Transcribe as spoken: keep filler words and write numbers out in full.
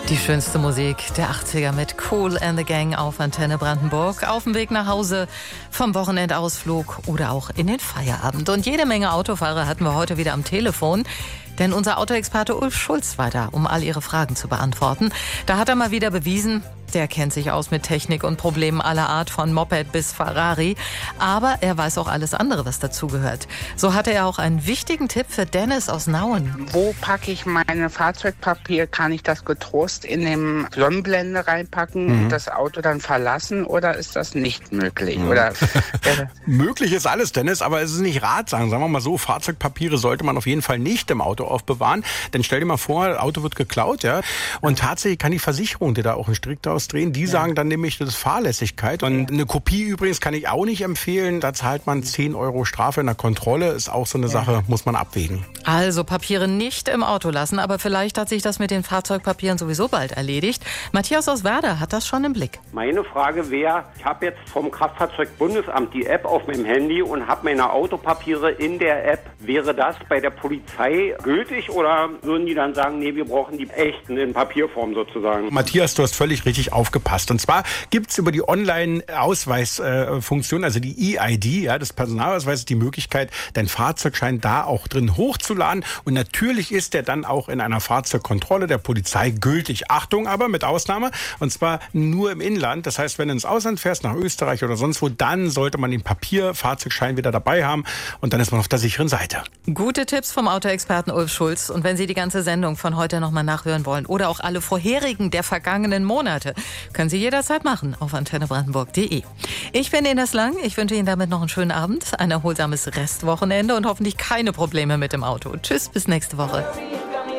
Die schönste Musik der achtziger mit Kool and the Gang auf Antenne Brandenburg. Auf dem Weg nach Hause vom Wochenendausflug oder auch in den Feierabend. Und jede Menge Autofahrer hatten wir heute wieder am Telefon. Denn unser Autoexperte Ulf Schulz war da, um all ihre Fragen zu beantworten. Da hat er mal wieder bewiesen, der kennt sich aus mit Technik und Problemen aller Art, von Moped bis Ferrari. Aber er weiß auch alles andere, was dazugehört. So hatte er auch einen wichtigen Tipp für Dennis aus Nauen. Wo packe ich meine Fahrzeugpapier? Kann ich das getrost in den Sonnenblende reinpacken mhm. und das Auto dann verlassen? Oder ist das nicht möglich? Mhm. Oder, äh, möglich ist alles, Dennis, aber es ist nicht ratsam. Sagen wir mal so, Fahrzeugpapiere sollte man auf jeden Fall nicht im Auto aufbewahren. Denn stell dir mal vor, das Auto wird geklaut, ja. Und tatsächlich kann die Versicherung dir da auch einen Strick daraus drehen. Die ja. sagen dann nämlich, das ist Fahrlässigkeit. Und eine Kopie übrigens kann ich auch nicht empfehlen. Da zahlt man zehn Euro Strafe in der Kontrolle. Ist auch so eine ja. Sache, muss man abwägen. Also Papiere nicht im Auto lassen, aber vielleicht hat sich das mit den Fahrzeugpapieren sowieso bald erledigt. Matthias aus Werder hat das schon im Blick. Meine Frage wäre, ich habe jetzt vom Kraftfahrzeugbundesamt die App auf meinem Handy und habe meine Autopapiere in der App. Wäre das bei der Polizei gültig oder würden die dann sagen, nee, wir brauchen die echten in Papierform sozusagen? Matthias, du hast völlig richtig aufgepasst. Und zwar gibt es über die Online-Ausweisfunktion, also die E I D, ja, des Personalausweises, die Möglichkeit, deinen Fahrzeugschein da auch drin hochzuladen. Und natürlich ist der dann auch in einer Fahrzeugkontrolle der Polizei gültig. Achtung aber, mit Ausnahme, und zwar nur im Inland. Das heißt, wenn du ins Ausland fährst, nach Österreich oder sonst wo, dann sollte man den Papier-Fahrzeugschein wieder dabei haben und dann ist man auf der sicheren Seite. Gute Tipps vom Autoexperten Ulf Schulz. Und wenn Sie die ganze Sendung von heute nochmal nachhören wollen oder auch alle vorherigen der vergangenen Monate, können Sie jederzeit machen auf antenne brandenburg punkt de. Ich bin Ines Lang. Ich wünsche Ihnen damit noch einen schönen Abend, ein erholsames Restwochenende und hoffentlich keine Probleme mit dem Auto. Tschüss, bis nächste Woche.